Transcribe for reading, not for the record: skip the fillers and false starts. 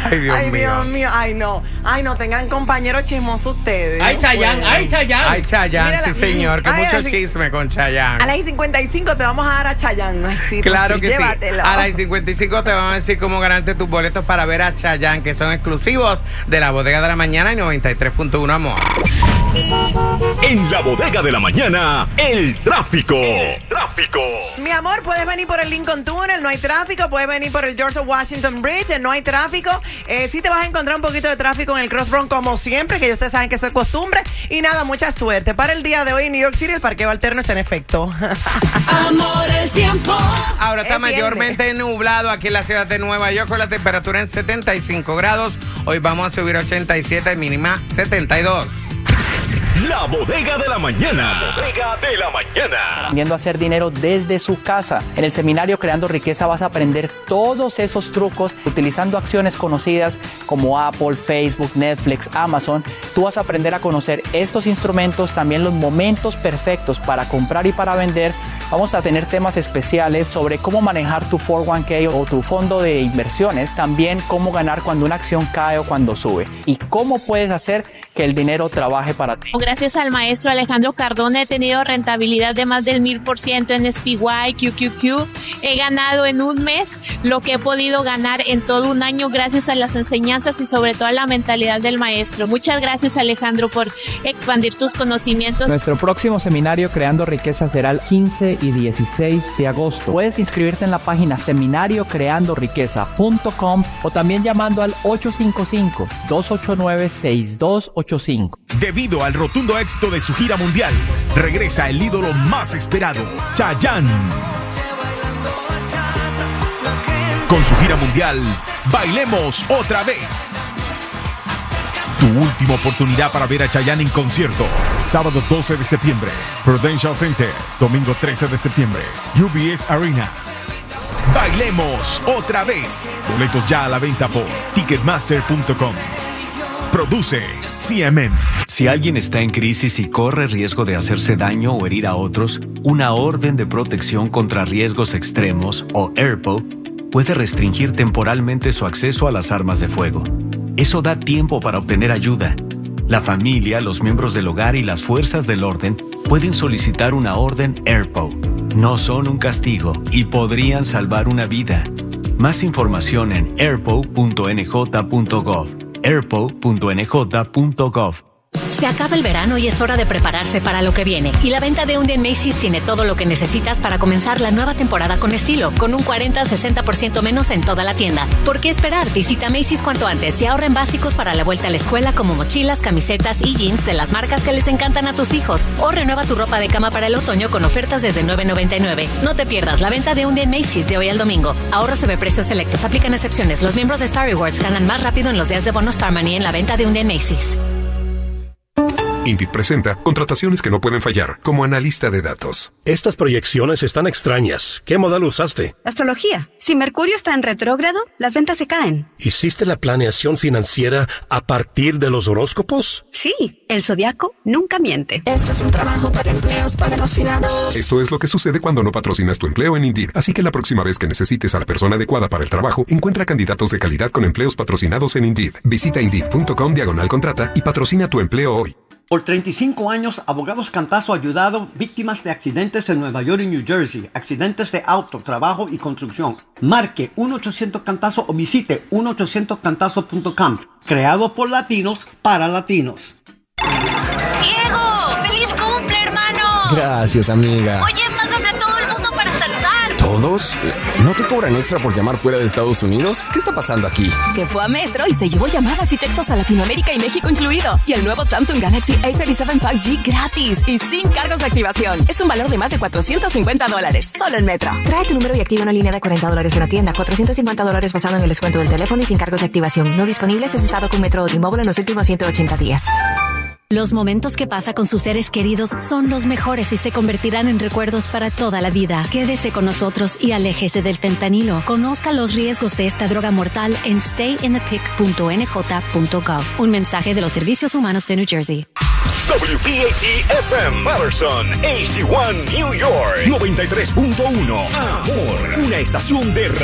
Ay, Dios mío. Ay, no, tengan compañeros chismosos ustedes. Ay, Chayanne, ay, Chayanne. Ay, Chayanne, sí, señor, que mucho así, chisme con Chayanne. A las 55 te vamos a dar a Chayanne. Así, claro pues, que llévatelo. sí. A las 55 te vamos a decir cómo ganarte tus boletos para ver a Chayanne, que son exclusivos de la Bodega de la Mañana y 93.1 Amor. En la Bodega de la Mañana, el tráfico. Mi amor, puedes venir por el Lincoln Tunnel, no hay tráfico. Puedes venir por el George Washington Bridge, no hay tráfico. Sí te vas a encontrar un poquito de tráfico en el Cross Bronx, como siempre, que ustedes saben que eso es costumbre. Y nada, mucha suerte. Para el día de hoy en New York City, el parqueo alterno está en efecto. Amor, el tiempo. Ahora está mayormente nublado aquí en la ciudad de Nueva York con la temperatura en 75 grados. Hoy vamos a subir 87, mínima 72. La Bodega de la Mañana. Aprendiendo a hacer dinero desde su casa. En el seminario Creando Riqueza vas a aprender todos esos trucos utilizando acciones conocidas como Apple, Facebook, Netflix, Amazon. Tú vas a aprender a conocer estos instrumentos, también los momentos perfectos para comprar y para vender. Vamos a tener temas especiales sobre cómo manejar tu 401k o tu fondo de inversiones. También cómo ganar cuando una acción cae o cuando sube. Y cómo puedes hacer que el dinero trabaje para ti. Gracias al maestro Alejandro Cardona he tenido rentabilidad de más del 1000% en SPY, QQQ. He ganado en un mes lo que he podido ganar en todo un año gracias a las enseñanzas y sobre todo a la mentalidad del maestro. Muchas gracias, Alejandro, por expandir tus conocimientos. Nuestro próximo seminario Creando Riqueza será el 15 y 16 de agosto. Puedes inscribirte en la página seminariocreandoriqueza.com o también llamando al 855-289-6285. Debido al rotundo éxito de su gira mundial, regresa el ídolo más esperado, Chayanne. Con su gira mundial, Bailemos Otra Vez. Tu última oportunidad para ver a Chayanne en concierto. Sábado 12 de septiembre, Prudential Center. Domingo 13 de septiembre, UBS Arena. Bailemos Otra Vez. Boletos ya a la venta por Ticketmaster.com. Produce CMM. Si alguien está en crisis y corre riesgo de hacerse daño o herir a otros, una orden de protección contra riesgos extremos, o ERPO, puede restringir temporalmente su acceso a las armas de fuego. Eso da tiempo para obtener ayuda. La familia, los miembros del hogar y las fuerzas del orden pueden solicitar una orden ERPO. No son un castigo y podrían salvar una vida. Más información en erpo.nj.gov. erpo.nj.gov. Se acaba el verano y es hora de prepararse para lo que viene. Y la venta de un día en Macy's tiene todo lo que necesitas para comenzar la nueva temporada con estilo, con un 40-60% menos en toda la tienda. ¿Por qué esperar? Visita Macy's cuanto antes y ahorra en básicos para la vuelta a la escuela como mochilas, camisetas y jeans de las marcas que les encantan a tus hijos. O renueva tu ropa de cama para el otoño con ofertas desde $9.99. No te pierdas la venta de un día en Macy's de hoy al domingo. Ahorros sobre precios selectos. Aplican excepciones. Los miembros de Star Rewards ganan más rápido en los días de bono Star Money en la venta de un día en Macy's. Indeed presenta contrataciones que no pueden fallar, como analista de datos. Estas proyecciones están extrañas. ¿Qué modal usaste? Astrología. Si Mercurio está en retrógrado, las ventas se caen. ¿Hiciste la planeación financiera a partir de los horóscopos? Sí, el zodiaco nunca miente. Esto es un trabajo para empleos patrocinados. Esto es lo que sucede cuando no patrocinas tu empleo en Indeed. Así que la próxima vez que necesites a la persona adecuada para el trabajo, encuentra candidatos de calidad con empleos patrocinados en Indeed. Visita Indeed.com/contrata y patrocina tu empleo hoy. Por 35 años, Abogados Cantazo ha ayudado víctimas de accidentes en Nueva York y New Jersey, accidentes de auto, trabajo y construcción. Marque 1-800-CANTAZO o visite 1-800-CANTAZO.com. Creado por latinos para latinos. ¡Diego! ¡Feliz cumple, hermano! Gracias, amiga. Oye, pasan a todo el mundo para saludar. ¿Todos? ¿No te cobran extra por llamar fuera de Estados Unidos? ¿Qué está pasando aquí? Que fue a Metro y se llevó llamadas y textos a Latinoamérica y México incluido. Y el nuevo Samsung Galaxy A37 5G gratis y sin cargos de activación. Es un valor de más de $450. Solo en Metro. Trae tu número y activa una línea de $40 en la tienda. $450 basado en el descuento del teléfono y sin cargos de activación. No disponibles si has estado con Metro o T-Mobile en los últimos 180 días. Los momentos que pasa con sus seres queridos son los mejores y se convertirán en recuerdos para toda la vida. Quédese con nosotros y aléjese del fentanilo. Conozca los riesgos de esta droga mortal en stayinthepic.nj.gov. Un mensaje de los Servicios Humanos de New Jersey. WPAT-FM Patterson, HD1 New York 93.1 Amor, una estación de radio.